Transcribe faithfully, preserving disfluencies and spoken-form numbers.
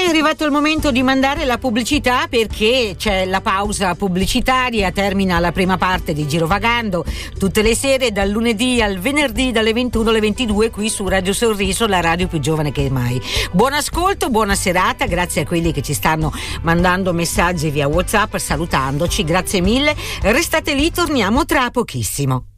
è arrivato il momento di mandare la pubblicità, perché c'è la pausa pubblicitaria, termina la prima parte di Girovagando tutte le sere dal lunedì al venerdì dalle ventuno alle ventidue qui su Radio Sorriso, la radio più giovane che mai. Buon ascolto, buona serata, grazie a quelli che ci stanno mandando messaggi via WhatsApp salutandoci, grazie mille, restate lì, torniamo tra pochissimo.